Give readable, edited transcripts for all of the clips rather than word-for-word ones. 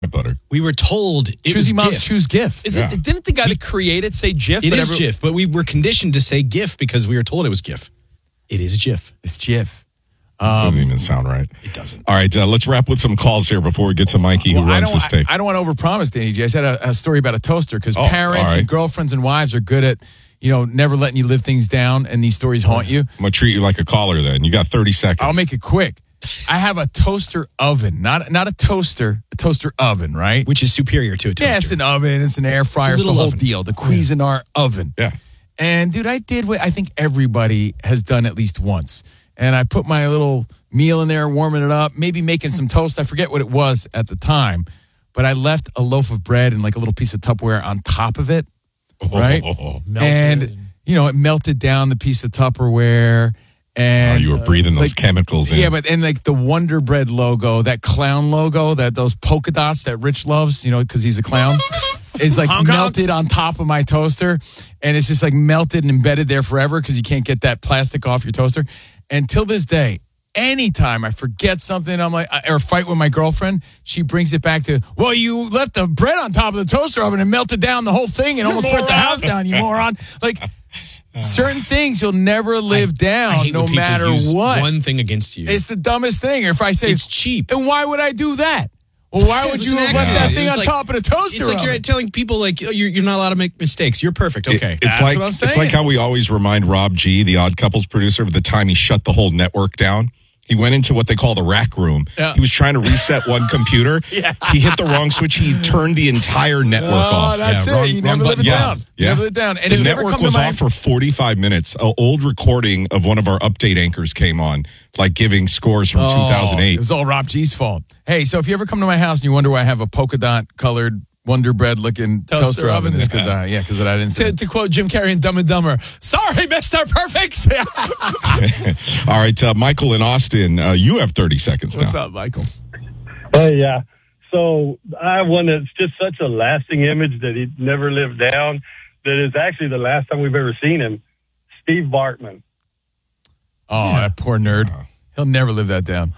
butter. We were told it was Moms Jif. choose GIF. Didn't the guy that created say Jif? It is Jif, but we were conditioned to say GIF because we were told it was GIF. It is Jif. It's GIF. Doesn't even sound right. It doesn't. All right, let's wrap with some calls here before we get to Mikey, who runs this take. I don't want to overpromise, Danny G. I said a story about a toaster because parents and girlfriends and wives are good at, never letting you live things down, and these stories haunt you. I'm going to treat you like a caller then. You got 30 seconds. I'll make it quick. I have a toaster oven, not a toaster, a toaster oven, right? Which is superior to a toaster. Yeah, it's an oven, it's an air fryer, it's the whole deal, the Cuisinart oven. Yeah. And, dude, I did what I think everybody has done at least once. And I put my little meal in there, warming it up, maybe making some toast. I forget what it was at the time. But I left a loaf of bread and like a little piece of Tupperware on top of it, right? And, it melted down the piece of Tupperware. And you were breathing those chemicals in. Yeah, and like the Wonder Bread logo, that clown logo, those polka dots that Rich loves, because he's a clown, is like melted on top of my toaster. And it's just like melted and embedded there forever because you can't get that plastic off your toaster. And till this day, anytime I forget something, I'm like, or fight with my girlfriend, she brings it back to, well, you left the bread on top of the toaster oven and melted down the whole thing and almost burnt the house down, you moron. Like, certain things you'll never live down no matter what. One thing against you. It's the dumbest thing. Or if I say, it's cheap. And why would I do that? Well, why would you have left that thing on top of the toaster? It's like you're telling people, like, you're not allowed to make mistakes. You're perfect. Okay. That's what I'm saying. It's like how we always remind Rob G., the Odd Couples producer, of the time he shut the whole network down. He went into what they call the rack room. Yeah. He was trying to reset one computer. He hit the wrong switch. He turned the entire network off. That's it. You never live it down. Yeah. Never live it down. And the network was off for 45 minutes. An old recording of one of our update anchors came on, like giving scores from 2008. It was all Rob G's fault. Hey, so if you ever come to my house and you wonder why I have a polka dot colored Wonder Bread looking toaster oven, it's because I didn't say to quote Jim Carrey in Dumb and Dumber, sorry, Mr. Perfect. All right, Michael in Austin, you have 30 seconds now. What's up, Michael? Yeah. So I have one that's just such a lasting image that he never lived down, that is actually the last time we've ever seen him. Steve Bartman. Oh, that poor nerd. He'll never live that down.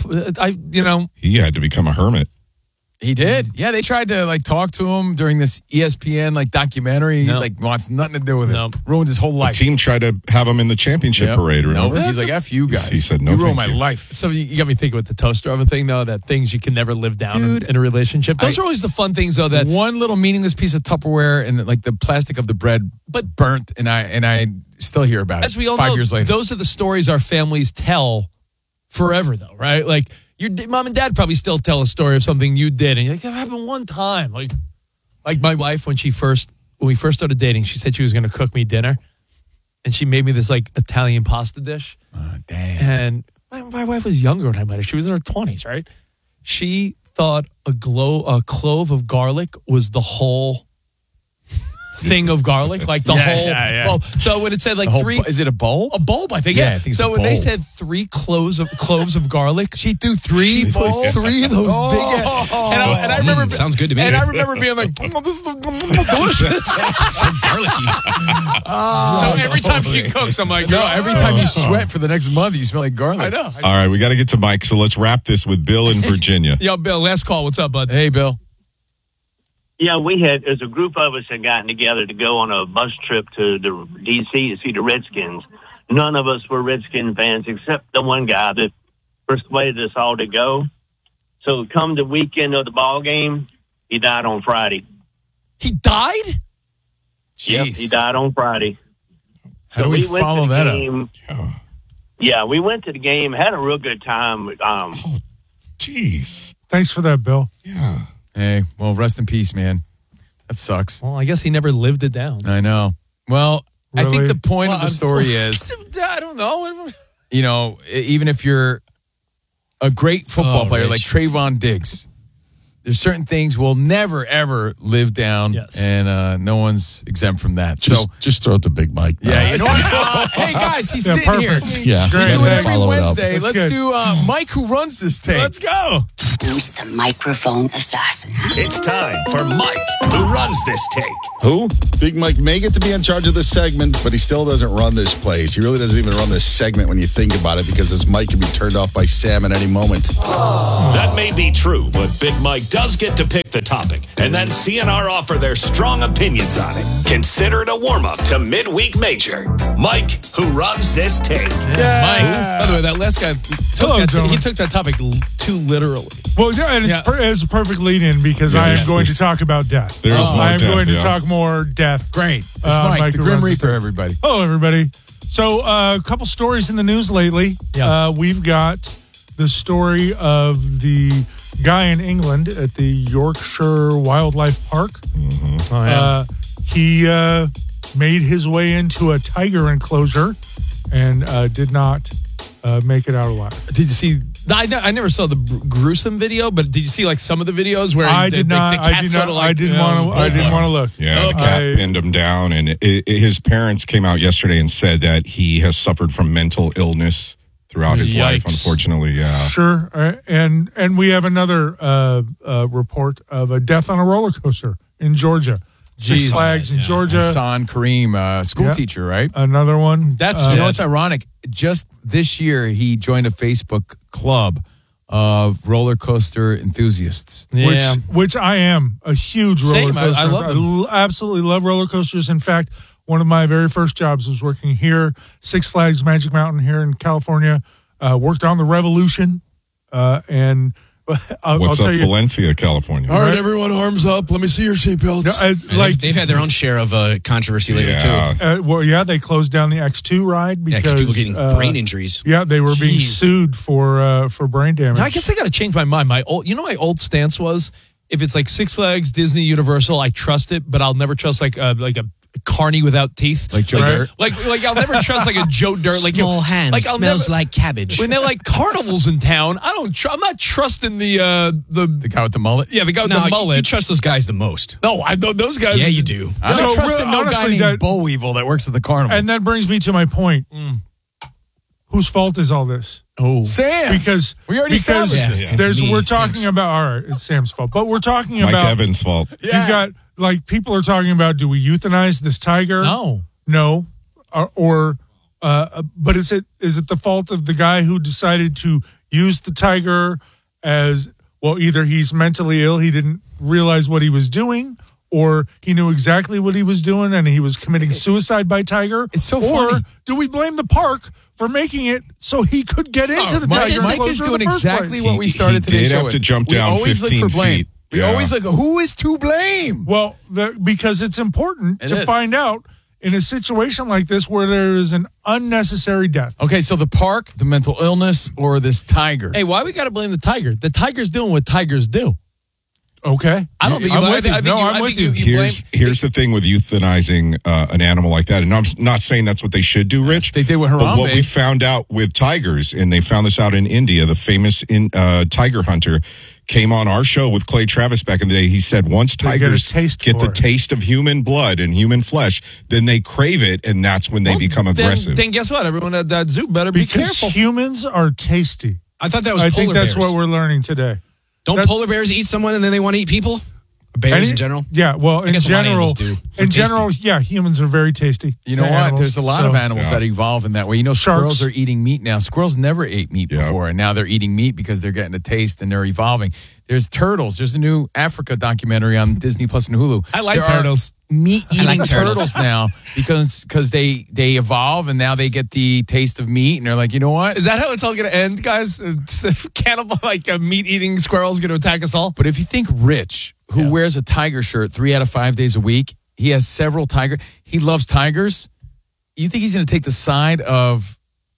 He had to become a hermit. He did. Yeah, they tried to talk to him during this ESPN documentary. He wants nothing to do with it. Ruined his whole life. The team tried to have him in the championship parade. Remember? He's like, F you guys. He said, no, you ruined my life. So you got me thinking with the toaster oven thing, though, that things you can never live down in a relationship. Those are always the fun things, though. That one little meaningless piece of Tupperware and like the plastic of the bread, but burnt, and I still hear about it. As we all 5 know, years later. Those are the stories our families tell forever, though, right? Like, your mom and dad probably still tell a story of something you did, and you're like, that happened one time. Like my wife, when we first started dating, she said she was going to cook me dinner, and she made me this Italian pasta dish. Oh, damn. And my wife was younger when I met her. She was in her 20s, right? She thought a clove of garlic was the whole thing of garlic, like the whole. Yeah. Well, so when it said three, is it a bulb? A bulb, I think. Yeah, I think so when they said 3 cloves of garlic, she threw 3 bulbs, 3 of those big. And I remember sounds good to me. And I remember being like, "This is delicious." So garlicky. So every time she cooks, I'm like, no. Every time you sweat for the next month, you smell like garlic. I know. All right, we got to get to Mike, so let's wrap this with Bill in Virginia. Yo, Bill, last call. What's up, bud? Hey, Bill. Yeah, as a group of us had gotten together to go on a bus trip to the D.C. to see the Redskins. None of us were Redskin fans except the one guy that persuaded us all to go. So come the weekend of the ball game, he died on Friday. He died? Jeez. Yep, he died on Friday. How do we follow that up? Yeah, we went to the game, had a real good time. Jeez. Thanks for that, Bill. Yeah. Hey, well, rest in peace, man. That sucks. Well, I guess he never lived it down. I know. Well, really? I think the point of the story is, I don't know. Even if you're a great football player like Trayvon Diggs, there's certain things we'll never, ever live down, and no one's exempt from that. Just throw it to Big Mike. Yeah, you know what? Hey, guys, he's sitting perfect. here. Yeah, We do it every Wednesday. Let's Let's do Mike, who runs this tape. Let's go. Who's the microphone assassin? It's time for Mike, who runs this take. Who? Big Mike may get to be in charge of this segment, but he still doesn't run this place. He really doesn't even run this segment when you think about it, because this mic can be turned off by Sam at any moment. That may be true, but Big Mike does get to pick the topic, and then CNR offer their strong opinions on it. Consider it a warm-up to Midweek Major. Mike, who runs this tape. Mike. By the way, that last guy he took that topic too literally. Well, yeah, and it's a perfect lead-in because I am going to talk about death. There's more I am death, going to yeah. talk more death. Great. It's Mike, the Grim Reaper, everybody. Hello, everybody. So, a couple stories in the news lately. Yeah. We've got the story of the guy in England at the Yorkshire Wildlife Park. Mm-hmm. Oh, yeah. He made his way into a tiger enclosure and did not make it out alive. Did you see? I never saw the gruesome video, but did you see like some of the videos where I didn't want to look. Yeah, the cat pinned him down, and his parents came out yesterday and said that he has suffered from mental illness throughout his life. Unfortunately, yeah. Sure, and we have another report of a death on a roller coaster in Georgia. Six Flags in Georgia. Hassan Kareem, school teacher, right? Another one. That's you know what's ironic. Just this year, he joined a Facebook club of roller coaster enthusiasts. Yeah. Which I am a huge roller coaster. I love them. Absolutely love roller coasters. In fact, one of my very first jobs was working here, Six Flags Magic Mountain here in California. Worked on the Revolution, and what's up, Valencia, California? All right, everyone, arms up. Let me see your seatbelts. They've had their own share of controversy lately too. They closed down the X2 ride because people getting brain injuries. Yeah, they were being sued for brain damage. I guess I got to change my mind. My old stance was if it's like Six Flags, Disney, Universal, I trust it, but I'll never trust like a carny without teeth, like Joe Dirt. Like I'll never trust like a Joe Dirt. Like small hands, like smells like cabbage. When they're like carnivals in town, I'm not trusting the guy with the mullet. Yeah, the guy with the mullet. You trust those guys the most. No, I know those guys. Yeah, you do. I don't trust no guy named Bo Weevil that works at the carnival. And that brings me to my point. Whose fault is all this? Oh, Sam. Because we already established this. We're talking about. All right, it's Sam's fault, but we're talking Mike about Evans' fault. Yeah. You got like people are talking about. Do we euthanize this tiger? No. But is it the fault of the guy who decided to use the tiger as well? Either he's mentally ill, he didn't realize what he was doing, or he knew exactly what he was doing and he was committing suicide by tiger. It's so Or funny. do we blame the park for making it so he could get into the tiger? Mike is doing exactly what we started today. He did have to jump down 15 feet. We always look, who is to blame? Well, because it's important to find out in a situation like this where there is an unnecessary death. Okay, so the park, the mental illness, or this tiger? Hey, why we got to blame the tiger? The tiger's doing what tigers do. Okay. I don't think I'm with you. Here's the thing with euthanizing an animal like that, and I'm not saying that's what they should do, Rich. They did with Harambe. But what we found out with tigers, and they found this out in India, the famous tiger hunter came on our show with Clay Travis back in the day. He said once tigers get the taste of human blood and human flesh, then they crave it, and that's when they become aggressive. Then guess what? Everyone at that zoo better be careful. Humans are tasty. I thought that was I polar think that's bears. what we're learning today. Don't polar bears eat someone and then they want to eat people? Bears in general? Yeah, well, in general, tasty. yeah, humans are very tasty. You know what? Animals, There's a lot of animals that evolve in that way. You know, Sharks. squirrels are eating meat now. Squirrels never ate meat before, and now they're eating meat because they're getting a taste and they're evolving. There's turtles. There's a new Africa documentary on Disney Plus and Hulu. I like turtles. Meat-eating turtles now because they evolve and now they get the taste of meat and they're like, you know what? Is that how it's all going to end, guys? Cannibal, meat-eating squirrels going to attack us all? But if you think Rich, who wears a tiger shirt 3 out of 5 days a week, he has several tigers. He loves tigers. You think he's going to take the side of,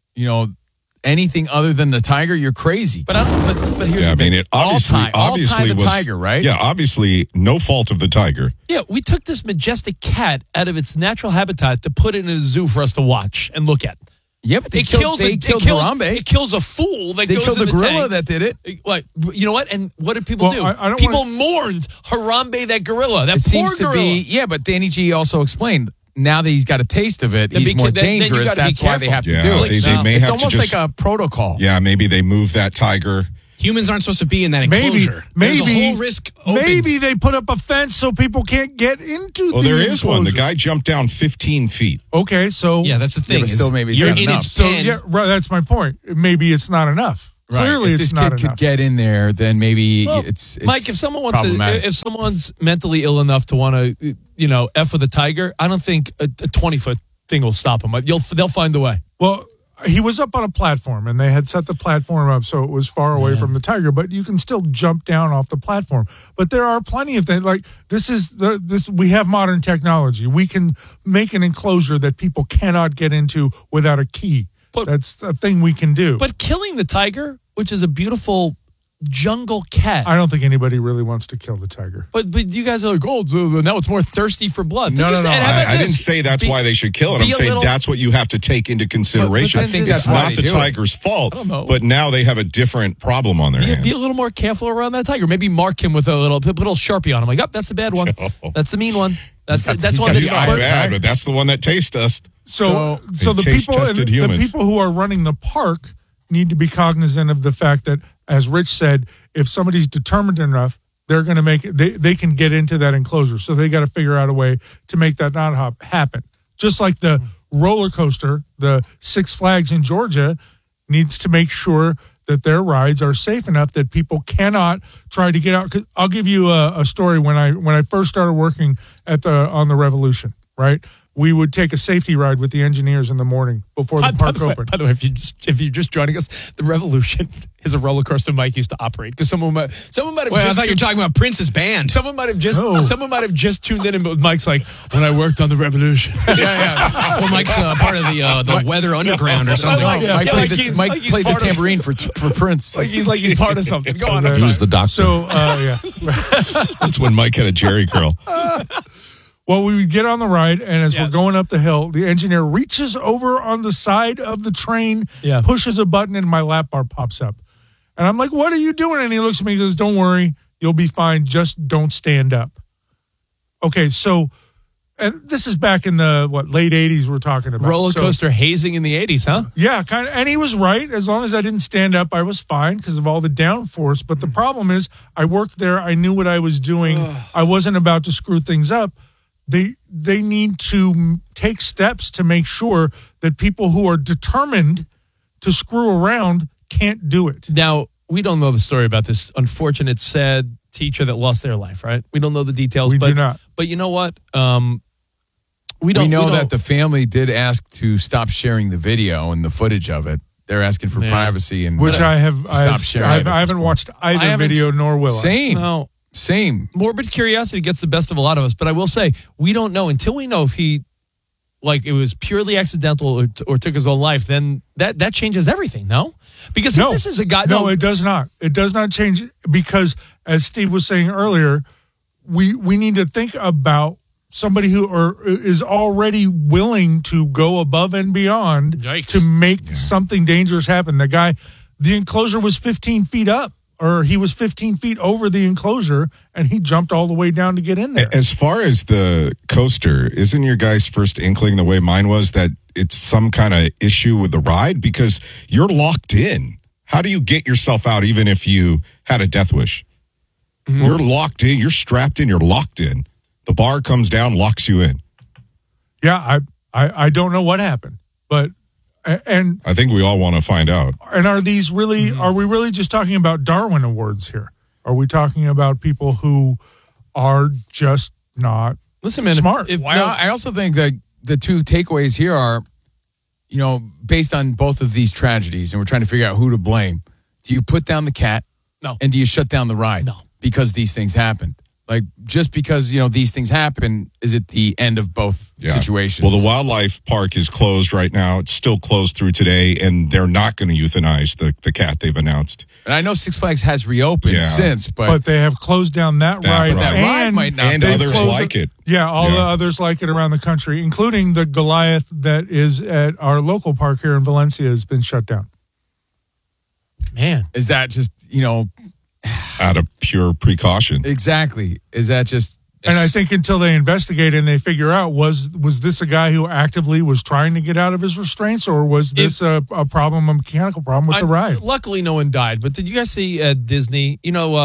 anything other than the tiger? You're crazy. But here's the thing. It obviously was tiger, right? Yeah, obviously no fault of the tiger. Yeah, we took this majestic cat out of its natural habitat to put it in a zoo for us to watch and look at. Yeah, but they killed Harambe. It kills a fool that they goes killed in the gorilla that did it. What? You know what? And what did people do? I don't people mourned Harambe, that gorilla. That it poor seems gorilla. to be. Yeah, but Danny G also explained. Now that he's got a taste of it, he's more dangerous. That's why they have to do it. They may it's have almost to just, like a protocol. Yeah, maybe they move that tiger. Humans aren't supposed to be in that enclosure. There's a whole risk open. Maybe they put up a fence so people can't get into the there is one. The enclosure. guy jumped down 15 feet. Okay, so... Yeah, that's the thing. Yeah, but still maybe you're it's not in enough. its pen. Right, that's my point. Maybe it's not enough. Clearly, if it's this not kid enough. could get in there, then maybe Well, it's Mike, if someone wants problematic. if someone's mentally ill enough to want to, F with a tiger, I don't think a 20-foot thing will stop them. They'll find a way. Well, he was up on a platform, and they had set the platform up so it was far away from the tiger, but you can still jump down off the platform. But there are plenty of things like this. We have modern technology. We can make an enclosure that people cannot get into without a key. That's a thing we can do. But killing the tiger, which is a beautiful jungle cat. I don't think anybody really wants to kill the tiger. But you guys are like, oh, now it's more thirsty for blood. No. I didn't say that's why they should kill it. I'm saying that's what you have to take into consideration. I think It's that's why not they the do it. tiger's fault, I don't know. but now they have a different problem on their hands. Be a little more careful around that tiger. Maybe mark him with put a little Sharpie on him. Like, that's the bad one. No. That's the mean one. That's one He's that not bad, but that's the one that tastes us. So the taste-tested humans. people who are running the park need to be cognizant of the fact that, as Rich said, if somebody's determined enough, they're going to make it. They can get into that enclosure. So they got to figure out a way to make that not happen. Just like the roller coaster, the Six Flags in Georgia needs to make sure that their rides are safe enough that people cannot try to get out. 'Cause I'll give you a story. When I first started working on the Revolution, right? We would take a safety ride with the engineers in the morning before the park opened. By the way, if you're just joining us, the Revolution is a roller coaster Mike used to operate because someone might have. Well, I thought you were talking about Prince's band. Someone might have just tuned in, and Mike's like, when I worked on the Revolution. Yeah. Or Mike's part of the Weather Underground or something. Mike played the tambourine for Prince. He's part of something. Go on. He was the doctor. So That's when Mike had a Jerry curl. Well, we would get on the ride, and as we're going up the hill, the engineer reaches over on the side of the train, pushes a button, and my lap bar pops up. And I'm like, what are you doing? And he looks at me and goes, don't worry, you'll be fine. Just don't stand up. Okay, so, and this is back in the, late 80s we're talking about. Roller coaster hazing in the 80s, huh? Yeah, kind of. And he was right. As long as I didn't stand up, I was fine because of all the downforce. But the problem is, I worked there. I knew what I was doing. I wasn't about to screw things up. They need to take steps to make sure that people who are determined to screw around can't do it. Now, we don't know the story about this unfortunate, sad teacher that lost their life, right? We don't know the details. We do not. But you know what? We know that the family did ask to stop sharing the video and the footage of it. They're asking for privacy, and which I sharing. I haven't watched either video, nor will I. Same. Morbid curiosity gets the best of a lot of us, but I will say we don't know until we know if he, it was purely accidental or took his own life. Then that changes everything. No, because if this is a guy. No, it does not. It does not change because, as Steve was saying earlier, we need to think about somebody who is already willing to go above and beyond to make something dangerous happen. The enclosure was 15 feet up. Or he was 15 feet over the enclosure, and he jumped all the way down to get in there. As far as the coaster, isn't your guys' first inkling the way mine was that it's some kind of issue with the ride? Because you're locked in. How do you get yourself out even if you had a death wish? Mm-hmm. You're locked in. You're strapped in. You're locked in. The bar comes down, locks you in. Yeah, I don't know what happened, but... And I think we all want to find out. And are these really? Are we really just talking about Darwin Awards here? Are we talking about people who are just not smart? I also think that the two takeaways here are, based on both of these tragedies, and we're trying to figure out who to blame. Do you put down the cat? No. And do you shut down the ride? No. Because these things happened. Just because, these things happen, is it the end of both situations? Well, the wildlife park is closed right now. It's still closed through today, and they're not going to euthanize the cat they've announced. And I know Six Flags has reopened since, but they have closed down that ride. That ride might not. And others like it. Yeah, all the others like it around the country, including the Goliath that is at our local park here in Valencia has been shut down. Man. Is that just, out of pure precaution? Exactly. Is that just... And I think until they investigate and they figure out, was this a guy who actively was trying to get out of his restraints, or was this a mechanical problem with the ride? Luckily, no one died. But did you guys see Disney,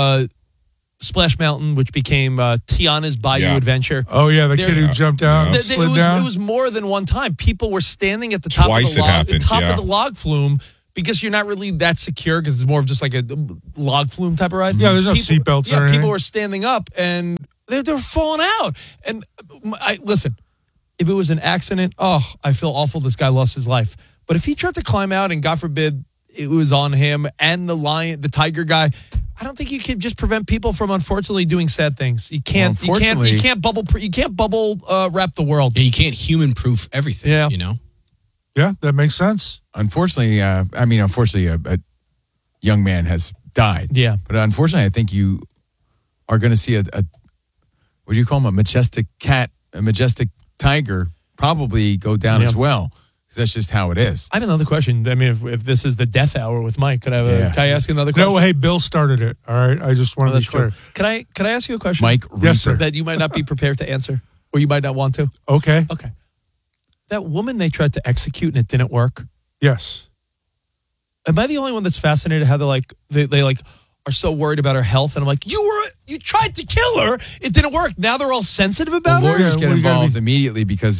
Splash Mountain, which became Tiana's Bayou Adventure? Oh, yeah, the kid who jumped down slid down? It was more than one time. People were standing at the top Twice of the it happened, of the log flume, because you're not really that secure because it's more of just like a log flume type of ride. Yeah, there's no seatbelts or anything. People were standing up and they're falling out. And listen, if it was an accident, I feel awful. This guy lost his life. But if he tried to climb out and God forbid it was on him and the tiger guy, I don't think you can just prevent people from unfortunately doing sad things. You can't. You can't bubble wrap the world. Yeah, you can't human proof everything. Yeah. You know. Yeah, that makes sense. Unfortunately, a young man has died. Yeah. But unfortunately, I think you are going to see a what do you call him? A majestic cat, a majestic tiger probably go down as well. Because that's just how it is. I have another question. I mean, if this is the death hour with Mike, can I ask another question? No, hey, Bill started it. All right, I just wanted to be clear. Can I ask you a question, Mike? Yes, sir. That you might not be prepared to answer, or you might not want to. Okay. That woman they tried to execute and it didn't work. Yes. Am I the only one that's fascinated how they are so worried about her health? And I'm like, you tried to kill her. It didn't work. Now they're all sensitive about the her. lawyers get involved immediately because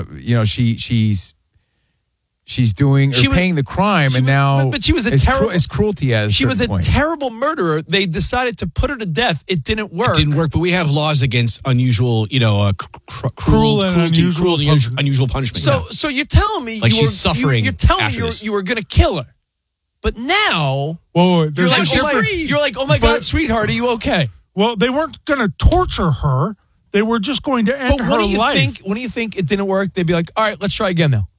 she's paying the crime, and now but she was it's cruelty at a she was a point. terrible murderer. They decided to put her to death. It didn't work. It didn't work, but we have laws against unusual, cruel and unusual punishment. So you're telling me she's suffering. You're telling me you were going to kill her, but now you're like, oh my God, sweetheart, are you okay? Well, they weren't going to torture her. They were just going to end her life. When do you think it didn't work? They'd be like, all right, let's try again now.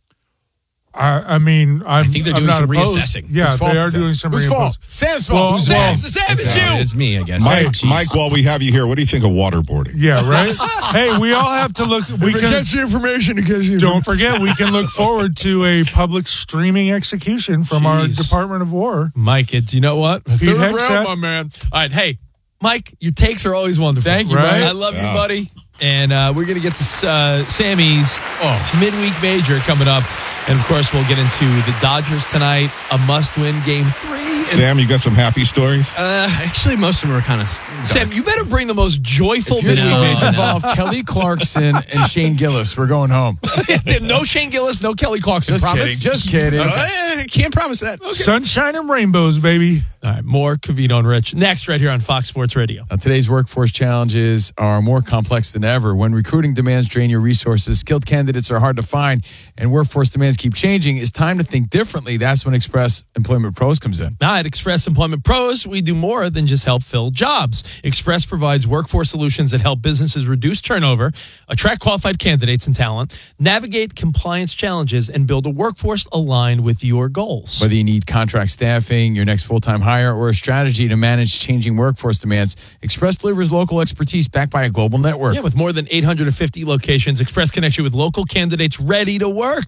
I think they're doing some reassessing. Yeah, they are doing some reassessing. Sam's fault. Sam, it's you. It's me, I guess. Mike, while we have you here, what do you think of waterboarding? Yeah, right? Hey, we all have to look. We can get the information. Don't forget, we can look forward to a public streaming execution from our Department of War. Mike, you know what? Pete Hegseth, my man. All right, hey, Mike, your takes are always wonderful. Thank you, Mike. I love you, buddy. And we're going to get to Sammy's midweek major coming up. And, of course, we'll get into the Dodgers tonight, a must-win Game 3. Sam, you got some happy stories? Actually, most of them are kind of dark. Sam, you better bring the most joyful midweek major involve Kelly Clarkson and Shane Gillis. We're going home. No Shane Gillis, no Kelly Clarkson. Just kidding. I can't promise that. Okay. Sunshine and rainbows, baby. All right, more Covino and Rich next right here on Fox Sports Radio. Now, today's workforce challenges are more complex than ever. When recruiting demands drain your resources, skilled candidates are hard to find, and workforce demands keep changing. It's time to think differently. That's when Express Employment Pros comes in. Now, at Express Employment Pros, we do more than just help fill jobs. Express provides workforce solutions that help businesses reduce turnover, attract qualified candidates and talent, navigate compliance challenges, and build a workforce aligned with your goals. Whether you need contract staffing, your next full-time hire, or a strategy to manage changing workforce demands, Express delivers local expertise backed by a global network. Yeah, with more than 850 locations, Express connects you with local candidates ready to work.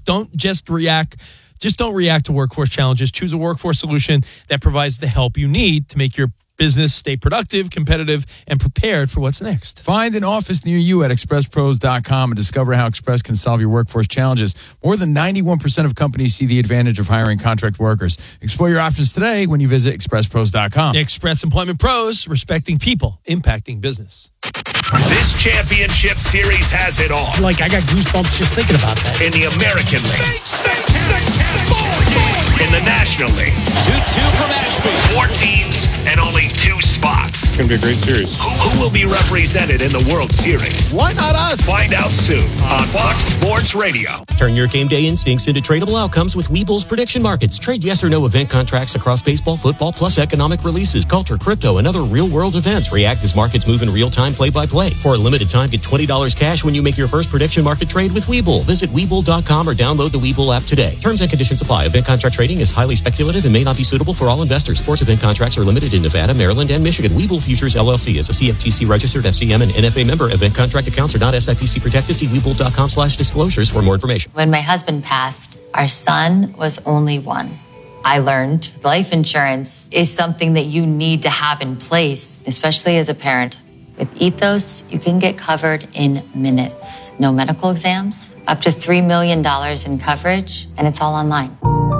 Don't react to workforce challenges. Choose a workforce solution that provides the help you need to make your business stay productive, competitive, and prepared for what's next. Find an office near you at expresspros.com and discover how Express can solve your workforce challenges. More than 91% of companies see the advantage of hiring contract workers. Explore your options today when you visit expresspros.com. Express Employment Pros, respecting people, impacting business. This championship series has it all. I got goosebumps just thinking about that. In the American League. In the National League. 2-2 from Ashby. 4 teams and only 2 spots. It's going to be a great series. Who will be represented in the World Series? Why not us? Find out soon on Fox Sports Radio. Turn your game day instincts into tradable outcomes with Webull's prediction markets. Trade yes or no event contracts across baseball, football, plus economic releases, culture, crypto, and other real-world events. React as markets move in real time, play-by-play. For a limited time, get $20 cash when you make your first prediction market trade with Webull. Visit Webull.com or download the Webull app today. Terms and conditions apply. Event contract trading is highly speculative and may not be suitable for all investors. Sports event contracts are limited in Nevada, Maryland, and Michigan. Webull Futures LLC is a CFTC registered FCM and NFA member. Event contract accounts are not SIPC protected. See Webull.com/disclosures for more information. When my husband passed, our son was only 1. I learned life insurance is something that you need to have in place, especially as a parent. With Ethos, you can get covered in minutes. No medical exams, up to $3 million in coverage, and it's all online.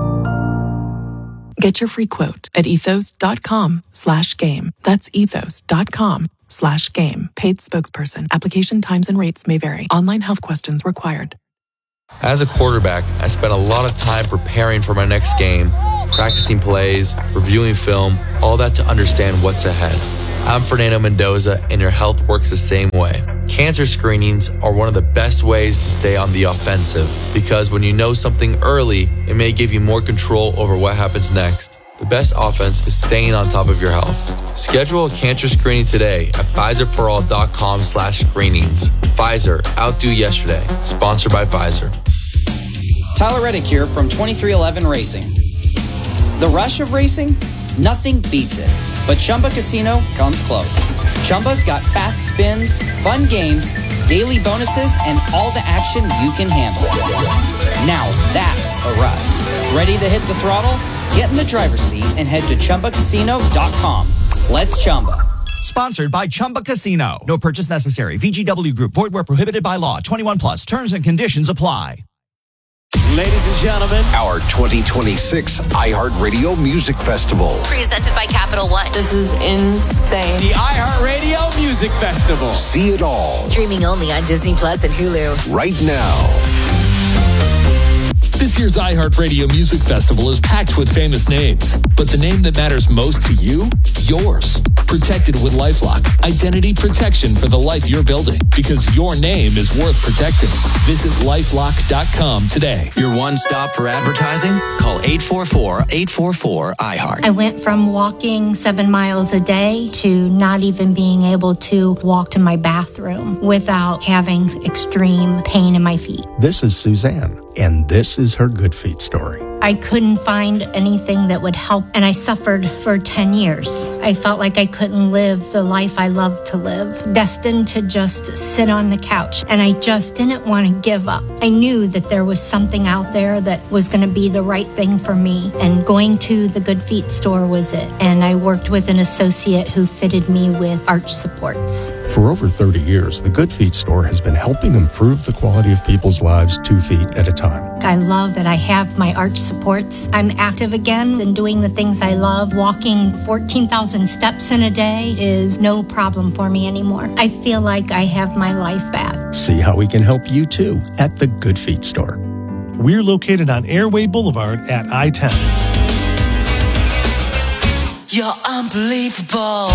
Get your free quote at ethos.com/game. That's ethos.com/game. Paid spokesperson. Application times and rates may vary. Online health questions required. As a quarterback, I spent a lot of time preparing for my next game, practicing plays, reviewing film, all that to understand what's ahead. I'm Fernando Mendoza, and your health works the same way. Cancer screenings are one of the best ways to stay on the offensive, because when you know something early, it may give you more control over what happens next. The best offense is staying on top of your health. Schedule a cancer screening today at PfizerForAll.com/screenings. Pfizer, outdo yesterday. Sponsored by Pfizer. Tyler Reddick here from 2311 Racing. The rush of racing? Nothing beats it. But Chumba Casino comes close. Chumba's got fast spins, fun games, daily bonuses, and all the action you can handle. Now that's a ride. Ready to hit the throttle? Get in the driver's seat and head to ChumbaCasino.com. Let's Chumba. Sponsored by Chumba Casino. No purchase necessary. VGW Group. Void where prohibited by law. 21 plus. Terms and conditions apply. Ladies and gentlemen, our 2026 iHeartRadio Music Festival. Presented by Capital One. This is insane. The iHeartRadio Music Festival. See it all. Streaming only on Disney Plus and Hulu. Right now. This year's iHeartRadio Music Festival is packed with famous names, but the name that matters most to you? Yours. Protected with LifeLock. Identity protection for the life you're building, because your name is worth protecting. Visit LifeLock.com today. Your one stop for advertising? Call 844-844-iHeart. I went from walking 7 miles a day to not even being able to walk to my bathroom without having extreme pain in my feet. This is Suzanne, and this is her Good Feet story. I couldn't find anything that would help, and I suffered for 10 years. I felt like I couldn't live the life I loved to live, destined to just sit on the couch, and I just didn't want to give up. I knew that there was something out there that was going to be the right thing for me, and going to the Good Feet store was it. And I worked with an associate who fitted me with arch supports. For over 30 years, the Good Feet store has been helping improve the quality of people's lives 2 feet at a time. I love that I have my arch supports. I'm active again and doing the things I love. Walking 14,000 steps in a day is no problem for me anymore. I feel like I have my life back. See how we can help you too at the Good Feet store. We're located on Airway Boulevard at I-10. You're unbelievable.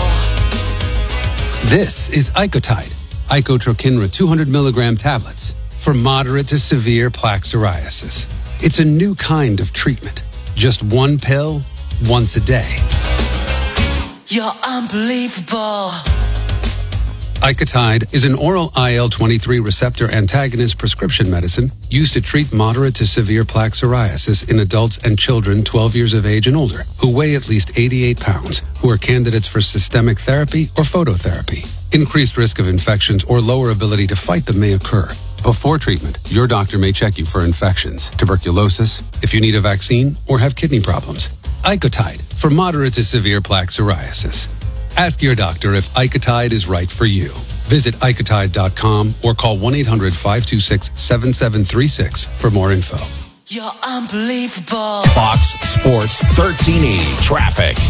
This is Icotide, Icotrokinra 200 milligram tablets for moderate to severe plaque psoriasis. It's a new kind of treatment. Just one pill, once a day. You're unbelievable. Icotide is an oral IL-23 receptor antagonist prescription medicine used to treat moderate to severe plaque psoriasis in adults and children 12 years of age and older who weigh at least 88 pounds, who are candidates for systemic therapy or phototherapy. Increased risk of infections or lower ability to fight them may occur. Before treatment, your doctor may check you for infections, tuberculosis, if you need a vaccine, or have kidney problems. Icotide for moderate to severe plaque psoriasis. Ask your doctor if Icotide is right for you. Visit Icotide.com or call 1-800-526-7736 for more info. You're unbelievable. Fox Sports 1380 Traffic.